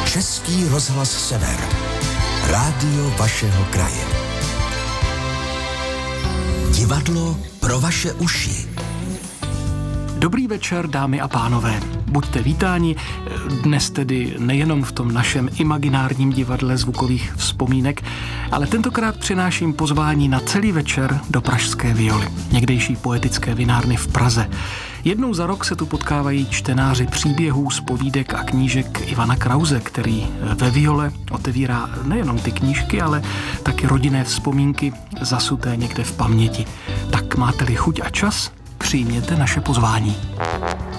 Český rozhlas Sever. Rádio vašeho kraje. Divadlo pro vaše uši. Dobrý večer, dámy a pánové. Buďte vítáni, dnes tedy nejenom v tom našem imaginárním divadle zvukových vzpomínek, ale tentokrát přináším pozvání na celý večer do Pražské Violy, někdejší poetické vinárny v Praze. Jednou za rok se tu potkávají čtenáři příběhů, zpovídek a knížek Ivana Krause, který ve Viole otevírá nejenom ty knížky, ale taky rodinné vzpomínky zasuté někde v paměti. Tak máte-li chuť a čas, přijměte naše pozvání.